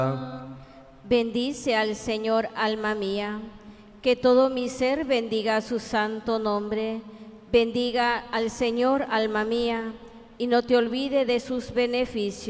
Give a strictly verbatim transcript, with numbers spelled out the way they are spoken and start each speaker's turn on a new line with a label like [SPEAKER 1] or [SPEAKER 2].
[SPEAKER 1] Bendice al Señor, alma mía, que todo mi ser bendiga su santo nombre. Bendiga al Señor, alma mía, y no te olvide de sus beneficios.